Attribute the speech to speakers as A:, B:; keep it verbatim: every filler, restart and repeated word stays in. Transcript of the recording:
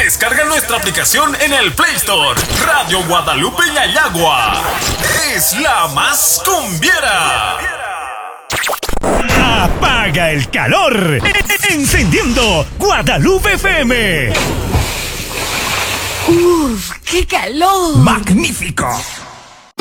A: Descarga nuestra aplicación en el Play Store. Radio Guadalupe Yayagua es la más cumbiera.
B: Apaga el calor, encendiendo Guadalupe F M.
C: ¡Uf, qué calor!
B: ¡Magnífico!